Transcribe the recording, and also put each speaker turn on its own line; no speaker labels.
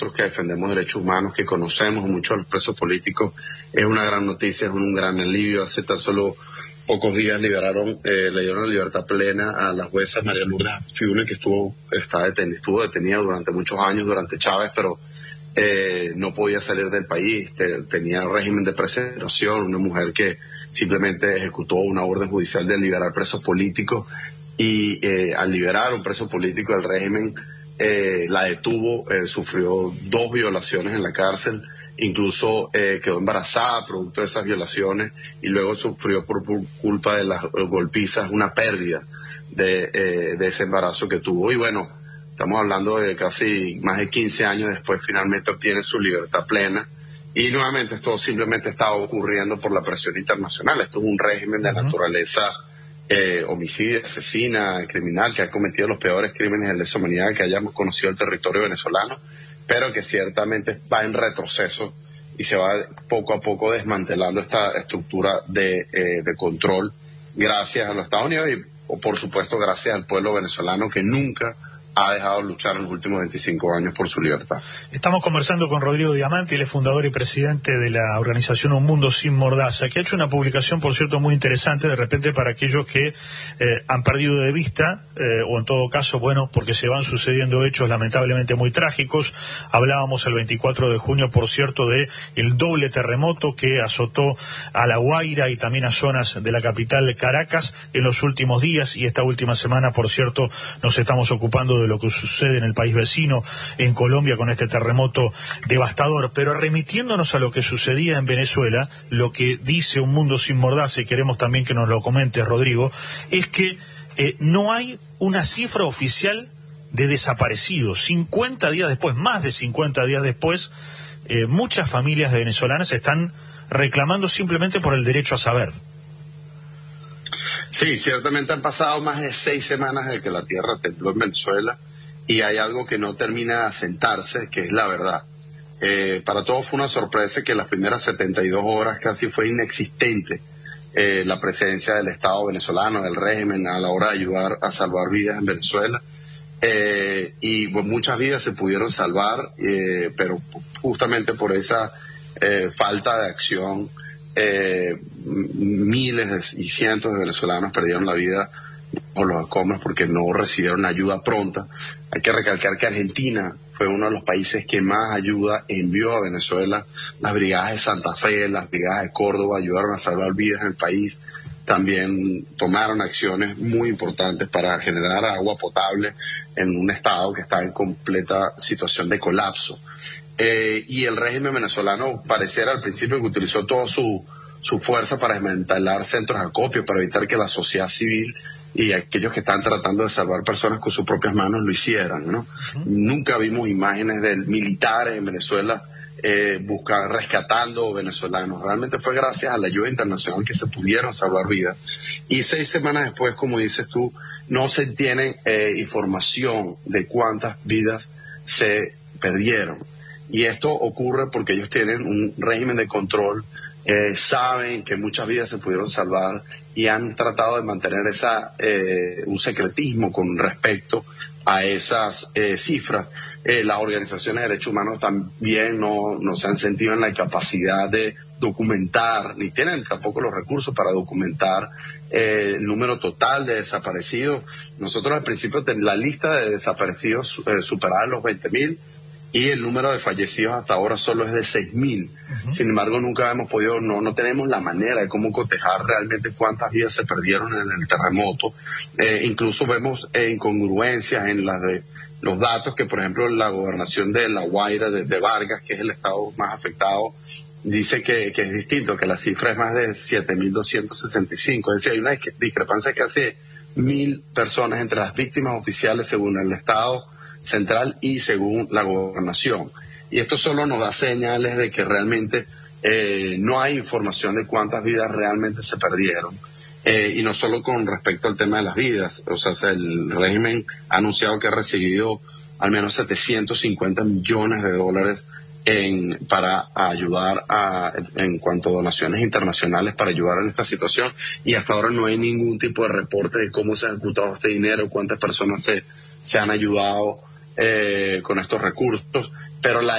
que defendemos derechos humanos, que conocemos mucho a los presos políticos, es una gran noticia, es un gran alivio. Hace tan solo pocos días le dieron la libertad plena a la jueza María Lourdes Afiune, que estuvo detenida durante muchos años, durante Chávez, pero no podía salir del país, tenía régimen de preservación, una mujer que simplemente ejecutó una orden judicial de liberar presos políticos, y al liberar un preso político del régimen, la detuvo, sufrió 2 violaciones en la cárcel, incluso quedó embarazada producto de esas violaciones, y luego sufrió por culpa de las golpizas una pérdida de ese embarazo que tuvo. Y bueno, estamos hablando de casi más de 15 años después, finalmente obtiene su libertad plena. Y nuevamente esto simplemente está ocurriendo por la presión internacional. Esto es un régimen de naturaleza homicida, asesina, criminal, que ha cometido los peores crímenes de lesa humanidad que hayamos conocido el territorio venezolano, pero que ciertamente va en retroceso y se va poco a poco desmantelando esta estructura de control, gracias a los Estados Unidos y por supuesto gracias al pueblo venezolano, que nunca ha dejado de luchar en los últimos 25 años por su libertad.
Estamos conversando con Rodrigo Diamante, él es fundador y presidente de la organización Un Mundo Sin Mordaza, que ha hecho una publicación, por cierto, muy interesante, de repente para aquellos que han perdido de vista, o en todo caso, bueno, porque se van sucediendo hechos lamentablemente muy trágicos. Hablábamos el 24 de junio, por cierto, de el doble terremoto que azotó a La Guaira y también a zonas de la capital Caracas en los últimos días, y esta última semana, por cierto, nos estamos ocupando de lo que sucede en el país vecino, en Colombia, con este terremoto devastador. Pero remitiéndonos a lo que sucedía en Venezuela, lo que dice Un Mundo Sin Mordaza, y queremos también que nos lo comente Rodrigo, es que no hay una cifra oficial de desaparecidos. 50 días después, más de 50 días después, muchas familias venezolanas están reclamando simplemente por el derecho a saber.
Sí, ciertamente han pasado más de 6 semanas desde que la tierra tembló en Venezuela, y hay algo que no termina de asentarse, que es la verdad. Para todos fue una sorpresa que las primeras 72 horas casi fue inexistente la presencia del Estado venezolano, del régimen, a la hora de ayudar a salvar vidas en Venezuela. Y pues, muchas vidas se pudieron salvar, pero justamente por esa falta de acción, miles y cientos de venezolanos perdieron la vida por los escombros porque no recibieron ayuda pronta. Hay que recalcar que Argentina fue uno de los países que más ayuda envió a Venezuela. Las brigadas de Santa Fe, las brigadas de Córdoba ayudaron a salvar vidas en el país. También tomaron acciones muy importantes para generar agua potable en un estado que está en completa situación de colapso. Y el régimen venezolano pareciera al principio que utilizó toda su fuerza para desmantelar centros de acopio, para evitar que la sociedad civil y aquellos que están tratando de salvar personas con sus propias manos lo hicieran, ¿no? Nunca vimos imágenes de militares en Venezuela rescatando venezolanos. Realmente fue gracias a la ayuda internacional que se pudieron salvar vidas. Y 6 semanas después, como dices tú, no se tiene información de cuántas vidas se perdieron. Y esto ocurre porque ellos tienen un régimen de control, saben que muchas vidas se pudieron salvar y han tratado de mantener un secretismo con respecto a esas cifras. Las organizaciones de derechos humanos también no se han sentido en la capacidad de documentar, ni tienen tampoco los recursos para documentar el número total de desaparecidos. Nosotros al principio la lista de desaparecidos superaba los 20.000, y el número de fallecidos hasta ahora solo es de 6.000. Sin embargo, nunca hemos podido, no tenemos la manera de cómo cotejar realmente cuántas vidas se perdieron en el terremoto. Incluso vemos incongruencias en los datos que, por ejemplo, la gobernación de La Guaira, de Vargas, que es el estado más afectado, dice que es distinto, que la cifra es más de 7.265. Es decir, hay una discrepancia de casi 1.000 personas entre las víctimas oficiales según el estado central y según la gobernación. Y esto solo nos da señales de que realmente no hay información de cuántas vidas realmente se perdieron. Y no solo con respecto al tema de las vidas. O sea, el régimen ha anunciado que ha recibido al menos $750 millones para ayudar en cuanto a donaciones internacionales para ayudar en esta situación, y hasta ahora no hay ningún tipo de reporte de cómo se ha ejecutado este dinero, cuántas personas se han ayudado con estos recursos, pero la